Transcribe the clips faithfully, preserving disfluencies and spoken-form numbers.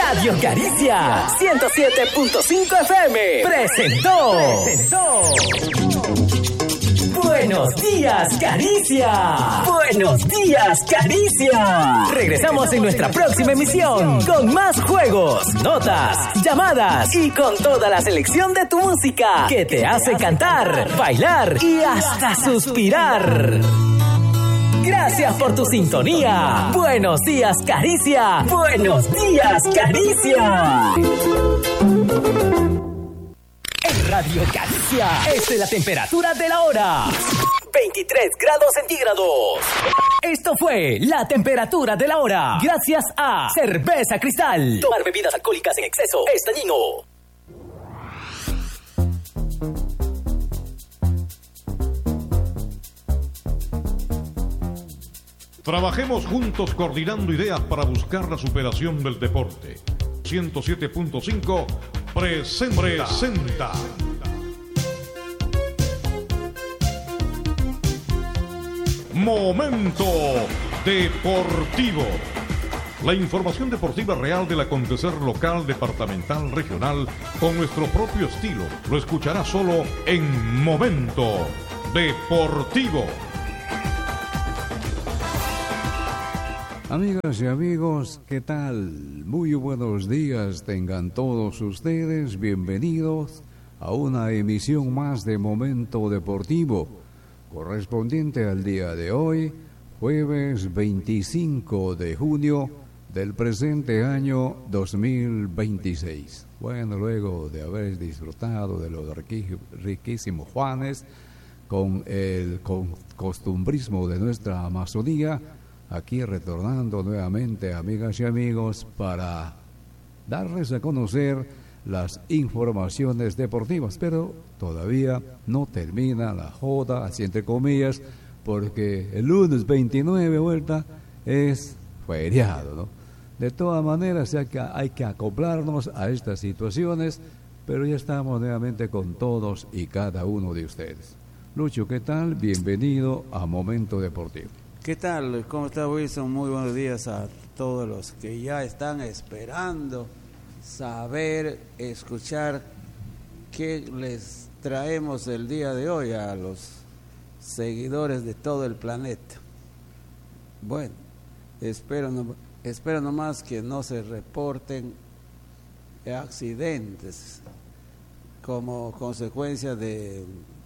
Radio Caricia ciento siete punto cinco F M presentó. presentó. Buenos días, Caricia. Buenos días, Caricia. Regresamos en nuestra próxima emisión con más juegos, notas, llamadas y con toda la selección de tu música que te hace cantar, bailar y hasta suspirar. Gracias por tu sintonía. Buenos días, Caricia. Buenos días, Caricia. En Radio Caricia, esta es la temperatura de la hora. veintitrés grados centígrados. Esto fue la temperatura de la hora. Gracias a Cerveza Cristal. Tomar bebidas alcohólicas en exceso es dañino. Trabajemos juntos coordinando ideas para buscar la superación del deporte. ciento siete punto cinco presenta. presenta. Momento Deportivo. La información deportiva real del acontecer local, departamental, regional, con nuestro propio estilo. Lo escuchará solo en Momento Deportivo. Amigas y amigos, ¿qué tal? Muy buenos días tengan todos ustedes. Bienvenidos a una emisión más de Momento Deportivo, correspondiente al día de hoy, jueves veinticinco de junio del presente año dos mil veintiséis. Bueno, luego de haber disfrutado de los riquísimos Juanes, con el con costumbrismo de nuestra Amazonía, aquí retornando nuevamente, amigas y amigos, para darles a conocer las informaciones deportivas, pero todavía no termina la joda, así entre comillas, porque el lunes veintinueve vuelta es feriado, ¿no? De todas maneras, hay que, hay que acoplarnos a estas situaciones, pero ya estamos nuevamente con todos y cada uno de ustedes. Lucho, ¿qué tal? Bienvenido a Momento Deportivo. ¿Qué tal? ¿Cómo está, Wilson? Muy buenos días a todos los que ya están esperando saber, escuchar qué les traemos el día de hoy a los seguidores de todo el planeta. Bueno, espero, no, espero nomás que no se reporten accidentes como consecuencia de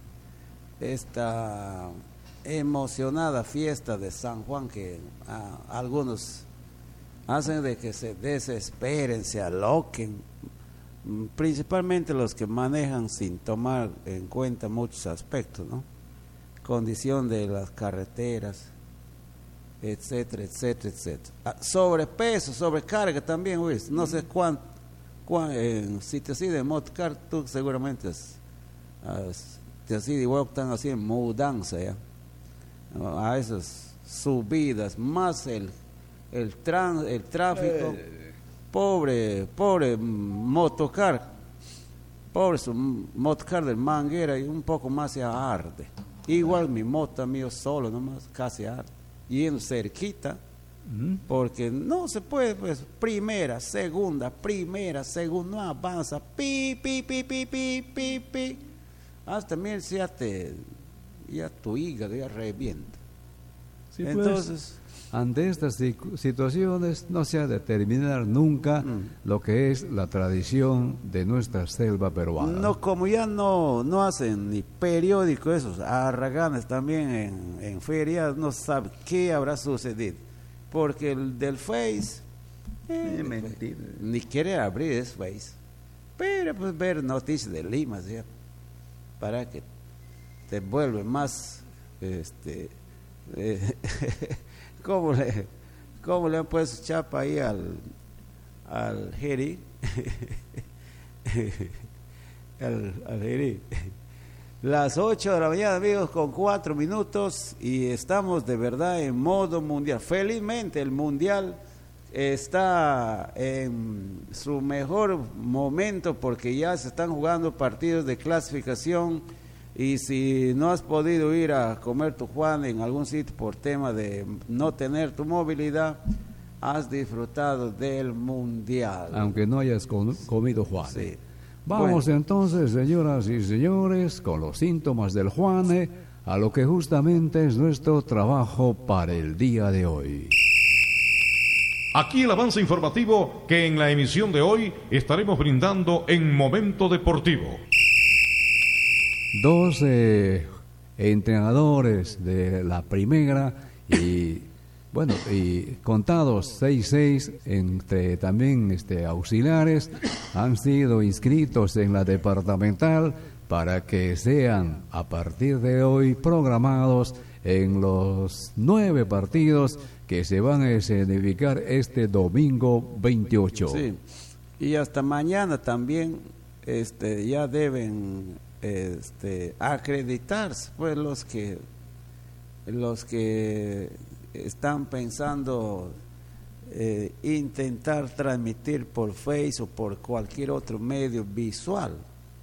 esta emocionada fiesta de San Juan, que a, algunos hacen de que se desesperen, se aloquen, principalmente los que manejan sin tomar en cuenta muchos aspectos, ¿no? Condición de las carreteras, etcétera, etcétera, etcétera. Ah, sobrepeso, sobrecarga también, Luis. No sé cuánto, cuán, eh, si te sigue de motocar, tú seguramente es, uh, te sigue igual que están haciendo mudanza, ¿ya? A esas subidas, más el el, tran, el tráfico, eh. pobre, pobre motocar, pobre su motocar del Manguera, y un poco más se arde. Igual mi moto mío solo nomás, casi arde, yendo cerquita, ¿Mm? Porque no se puede, pues, primera, segunda, primera, segunda, no avanza, pi, pi, pi, pi, pi, pi, pi, hasta mil ya te... ya tu hígado ya revienta. Sí, entonces, pues, ante estas situaciones no se ha de terminar nunca mm. lo que es la tradición de nuestra selva peruana. No, como ya no no hacen ni periódico esos arraganes también en, en ferias, no sabe qué habrá sucedido, porque el del Face eh, mentira. Ni quiere abrir ese Face, pero pues ver noticias de Lima, ¿sí? Para que te vuelve más, este, eh, ¿cómo le, cómo le han puesto chapa ahí al, al Jeri, al, al Jeri. Las ocho de la mañana, amigos, con cuatro minutos, y estamos de verdad en modo mundial. Felizmente el mundial está en su mejor momento, porque ya se están jugando partidos de clasificación. Y si no has podido ir a comer tu Juan en algún sitio por tema de no tener tu movilidad, has disfrutado del mundial. Aunque no hayas com- comido Juane. Sí. Vamos Bueno. entonces, señoras y señores, con los síntomas del Juane, a lo que justamente es nuestro trabajo para el día de hoy. Aquí el avance informativo que en la emisión de hoy estaremos brindando en Momento Deportivo. Dos eh, entrenadores de la primera y bueno y contados seis seis entre también este auxiliares han sido inscritos en la departamental para que sean a partir de hoy programados en los nueve partidos que se van a escenificar este domingo veintiocho. Sí. Y hasta mañana también este ya deben este acreditarse pues los que los que están pensando eh, intentar transmitir por Face o por cualquier otro medio visual.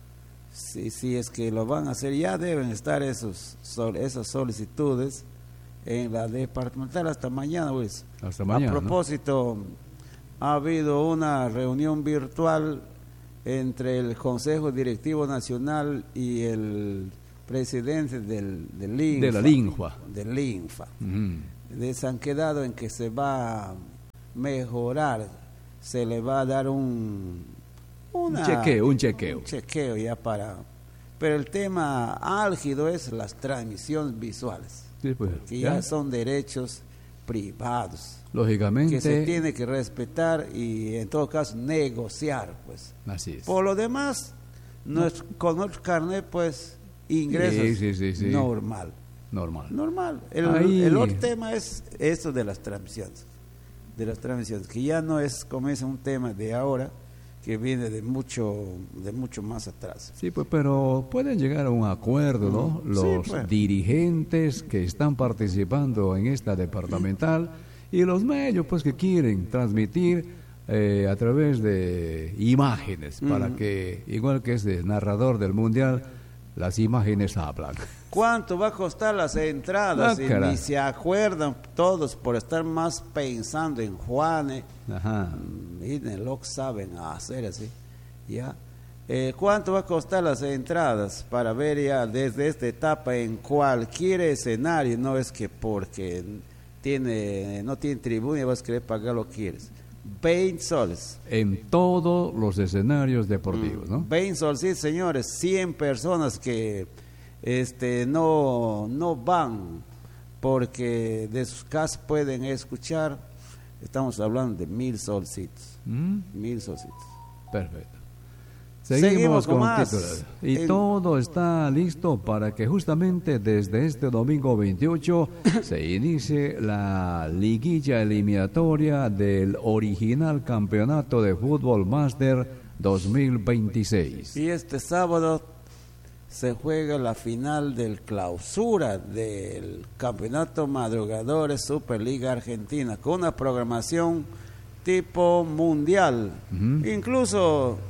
Si, si es que lo van a hacer, ya deben estar esos sol, esas solicitudes en la departamental hasta mañana, pues. Hasta mañana, A propósito, ¿no? Ha habido una reunión virtual entre el Consejo Directivo Nacional y el presidente del, del INFA, De la LINFA. del INFA. Ujú. Les han quedado en que se va a mejorar, se le va a dar un una- Un chequeo, un chequeo. un chequeo ya para, pero el tema álgido es las transmisiones visuales, Sí, pues, que ya, ya son derechos privados lógicamente, que se tiene que respetar y en todo caso negociar, pues. así es. Por lo demás, nuestro, con nuestro carnet, pues, ingresos Sí, sí, sí, sí. normal. Normal. Normal. El, Ahí- el otro tema es esto de las transmisiones. De las transmisiones, que ya no es como es un tema de ahora, que viene de mucho, de mucho más atrás. Sí, pues, pero pueden llegar a un acuerdo, ¿no? Mm, Los sí, pues. dirigentes que están participando en esta departamental y los medios, pues, que quieren transmitir eh, a través de imágenes, para Mm. que, igual que es el narrador del mundial, las imágenes hablan. ¿Cuánto va a costar las entradas? Ah, Y caray. ni se acuerdan todos por estar más pensando en Juane. Ajá. Mm, y ni lo saben hacer así. ¿Ya? Eh, ¿Cuánto va a costar las entradas para ver ya desde esta etapa en cualquier escenario? No es que porque tiene no tiene tribuna y vas a querer pagar lo que quieres. veinte soles. En todos los escenarios deportivos, ¿no? veinte soles, sí, señores. cien personas que este no no van porque de sus casas pueden escuchar. Estamos hablando de mil solcitos. ¿Mm? Mil solcitos. Perfecto. Seguimos Seguimos, con con, más. titulares. Y En- todo está listo para que justamente desde este domingo veintiocho se inicie la liguilla eliminatoria del original campeonato de fútbol Master dos mil veintiséis. Y este sábado se juega la final del clausura del Campeonato Madrugadores Superliga Argentina con una programación tipo mundial. Ujú. Incluso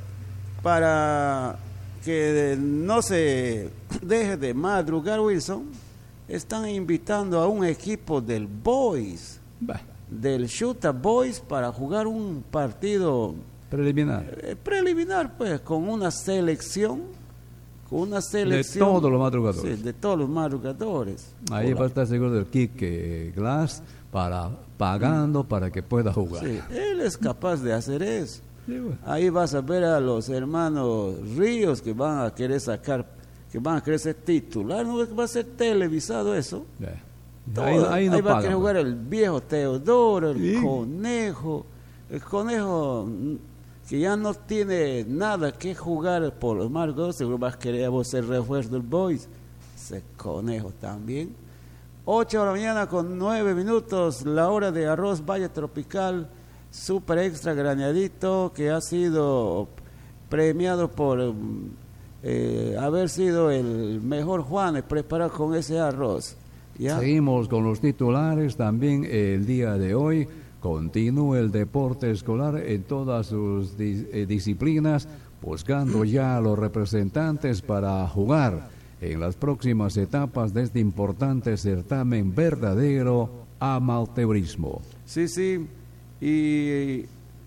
para que no se deje de madrugar, Wilson, están invitando a un equipo del Boys, Bah, del Shuta Boys, para jugar un partido preliminar. eh, preliminar, pues, con una selección, con una selección todos los madrugadores. sí, de todos los madrugadores. Ahí Hola. va a estar seguro del Quique Glass para pagando para que pueda jugar. Sí, él es capaz de hacer eso. Sí, bueno. Ahí vas a ver a los hermanos Ríos que van a querer sacar, que van a querer ser titular, no es que va a ser televisado eso. Ya. Todo. Ahí, ahí no Ahí va a pagan, querer jugar pues. el viejo Teodoro, el Sí. conejo, el conejo mm, que ya no tiene nada que jugar por los Marcos, seguro vas a querer vos ser refuerzo del Boys. Ese conejo también. ocho de la mañana con nueve minutos, la hora de arroz Valle Tropical, super extra graneadito, que ha sido premiado por mm, eh, haber sido el mejor Juanes preparado con ese arroz. ¿Ya? Seguimos con los titulares también el día de hoy. Continúa el deporte escolar en todas sus dis- eh, disciplinas, buscando ya a los representantes para jugar en las próximas etapas de este importante certamen verdadero amateurismo. Sí, sí. y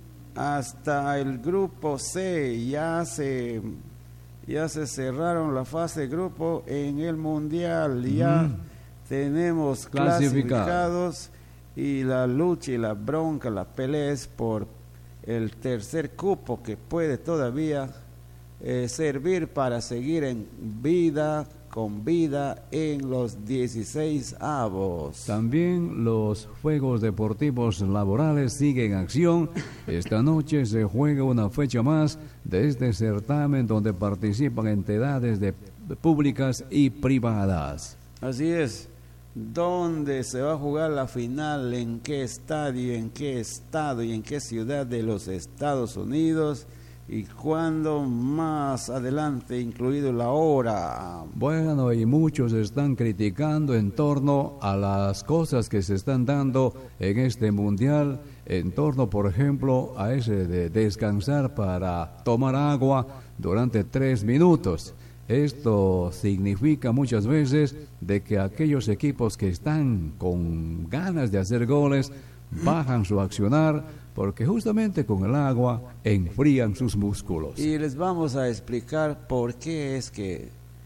hasta el grupo C ya se ya se cerraron la fase de grupo en el mundial, ya mm. tenemos clasificados y la lucha y la bronca, la pelea es por el tercer cupo que puede todavía eh, servir para seguir en vida, con vida en los dieciséis avos. También los Juegos Deportivos Laborales siguen en acción. Esta noche se juega una fecha más de este certamen donde participan entidades de, de públicas y privadas. Así es. ¿Dónde se va a jugar la final? ¿En qué estadio? ¿En qué estado? ¿Y en qué ciudad de los Estados Unidos? ¿Y cuándo más adelante, incluido la hora? Bueno, y muchos están criticando en torno a las cosas que se están dando en este mundial, en torno, por ejemplo, a ese de descansar para tomar agua durante tres minutos. Esto significa muchas veces de que aquellos equipos que están con ganas de hacer goles bajan su accionar porque justamente con el agua enfrían sus músculos. Y les vamos a explicar por qué es que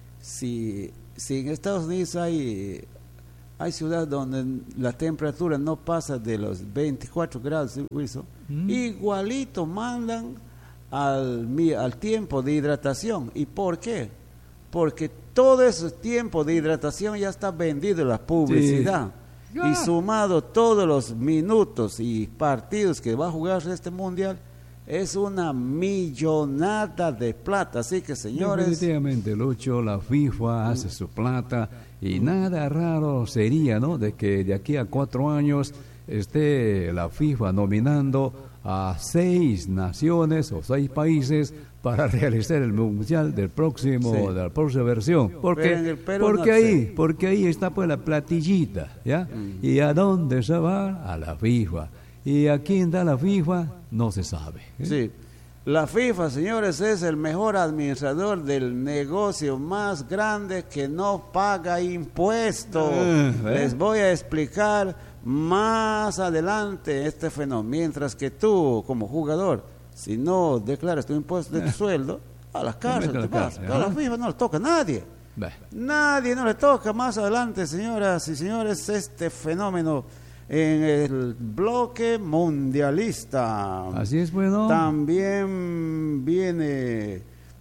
si, si en Estados Unidos hay, hay ciudades donde la temperatura no pasa de los veinticuatro grados, mm. igualito mandan al, al tiempo de hidratación. ¿Y por qué? Porque todo ese tiempo de hidratación ya está vendido en la publicidad. Sí. Y sumado todos los minutos y partidos que va a jugarse este mundial, es una millonada de plata. Así que, señores... Definitivamente, Lucho, la FIFA hace su plata y nada raro sería, ¿no?, de que de aquí a cuatro años esté la FIFA nominando a seis naciones o seis países para realizar el mundial del próximo, sí. de la próxima versión. Porque, porque no ahí, sé. porque ahí está pues la platillita, ¿ya? Mm. ¿Y a dónde se va? A la FIFA. ¿Y a quién da la FIFA? No se sabe. ¿eh? Sí. La FIFA, señores, es el mejor administrador del negocio más grande que no paga impuestos. Uh, ¿eh? Les voy a explicar más adelante este fenómeno. Mientras que tú, como jugador, si no declaras tu impuesto de tu sueldo, a la cárcel te vas. A la FIFA no le toca a nadie. Bah. Nadie no le toca. Más adelante, señoras y señores, este fenómeno en el bloque mundialista. Así es, bueno. También viene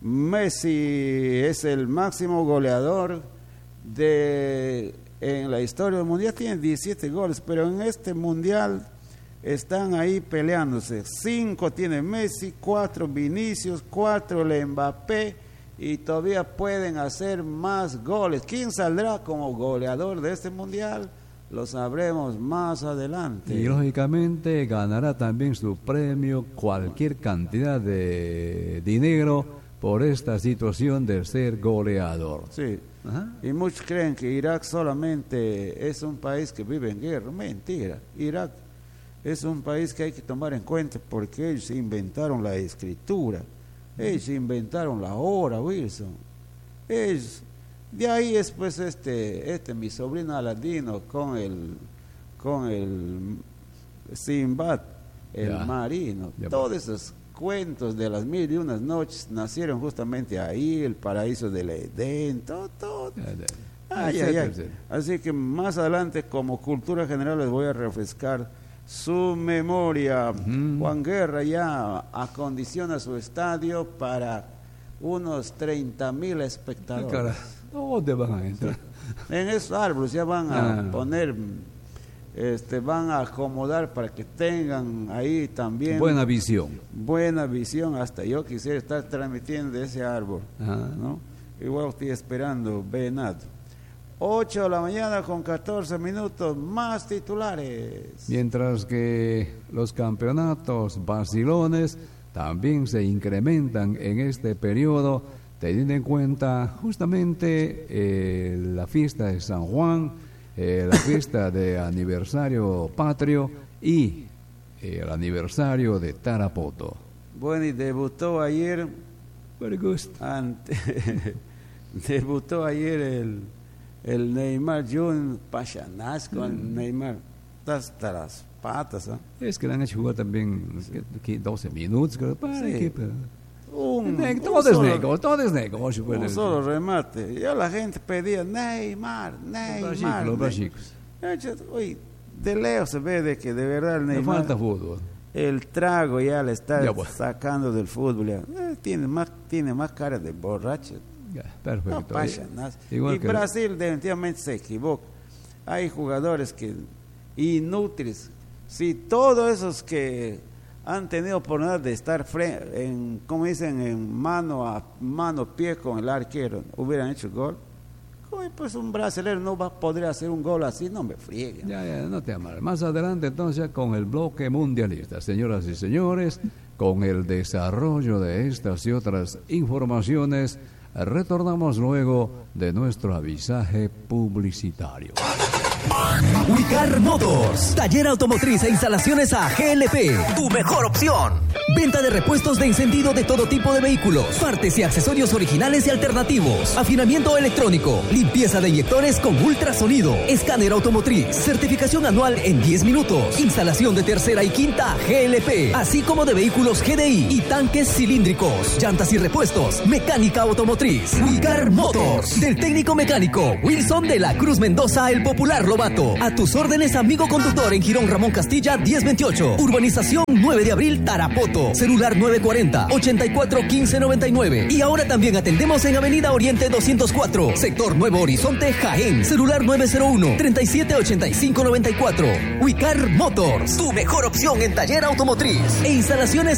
Messi, es el máximo goleador de en la historia del mundial, tiene diecisiete goles, pero en este mundial están ahí peleándose. Cinco tiene Messi, cuatro Vinicius, cuatro el Mbappé, y todavía pueden hacer más goles. ¿Quién saldrá como goleador de este mundial? Lo sabremos más adelante. Y lógicamente ganará también su premio cualquier cantidad de dinero por esta situación de ser goleador. Sí. Ajá. Y muchos creen que Irak solamente es un país que vive en guerra. Mentira. Irak es un país que hay que tomar en cuenta porque ellos inventaron la escritura. Ellos inventaron la hora, Wilson. Ellos... De ahí es pues este, este mi sobrino Aladino con el con el Simbad, el ya. marino. Ya. Todos esos cuentos de las mil y unas noches nacieron justamente ahí, el paraíso del Edén, todo, todo. Ya, ya. Ay, ay, ay. Así que más adelante, como cultura general, les voy a refrescar su memoria. Uh-huh. Juan Guerra ya acondiciona su estadio para unos treinta mil espectadores. ¿Dónde van a entrar? En esos árboles ya van a ah. poner, este, van a acomodar para que tengan ahí también buena visión. Buena visión, hasta yo quisiera estar transmitiendo de ese árbol, ah. ¿no? Igual estoy esperando Venado. ocho de la mañana con catorce minutos, más titulares. Mientras que los campeonatos vacilones también se incrementan en este periodo, teniendo en cuenta justamente eh, la fiesta de San Juan, eh, la fiesta de aniversario patrio y eh, el aniversario de Tarapoto. Bueno, y debutó ayer, Very good. Ante, debutó ayer el, el Neymar Junior Pachanás con mm. Neymar. Tastaras, patas. ¿eh? Es que le han hecho jugar también ¿qué, doce minutos, creo. ¿Para Sí. qué? Pero... Un, Ne- un todo es solo- negocio, todo es negocio. un pues. solo remate. Ya la gente pedía Neymar, Los Neymar. chicos, los Neymar. chicos. Uy, de lejos se ve de que de verdad el Le Neymar, falta fútbol. el trago ya le está Ya, bueno. sacando del fútbol. Ya. Eh, tiene, más, tiene más cara de borracho. Ya, perfecto. No pasa nada. Igual y que- Brasil definitivamente se equivoca. Hay jugadores que inútiles. Si todos esos que han tenido oportunidad de estar fre- en, como dicen, en mano a mano pie con el arquero, hubieran hecho gol, ¿cómo, pues un brasileño no va a poder hacer un gol así? No me frieguen. Ya, ya, no te amarres. Más adelante entonces con el bloque mundialista, señoras y señores, con el desarrollo de estas y otras informaciones, retornamos luego de nuestro avisaje publicitario. Wicar Motors, taller automotriz e instalaciones a G L P, tu mejor opción. Venta de repuestos de encendido de todo tipo de vehículos, partes y accesorios originales y alternativos, afinamiento electrónico, limpieza de inyectores con ultrasonido, escáner automotriz, certificación anual en diez minutos, instalación de tercera y quinta G L P, así como de vehículos G D I y tanques cilíndricos, llantas y repuestos, mecánica automotriz. Wicar Motors, del técnico mecánico Wilson de la Cruz Mendoza, el popular Lobato. A tus órdenes, amigo conductor, en Girón Ramón Castilla diez veintiocho, Urbanización nueve de abril, Tarapoto, celular nueve cuarenta, ochenta y cuatro quince noventa y nueve. Y ahora también atendemos en Avenida Oriente doscientos cuatro, sector Nuevo Horizonte, Jaén, celular nueve cero uno, treinta y siete ochenta y cinco noventa y cuatro. Wicar Motors, tu mejor opción en taller automotriz e instalaciones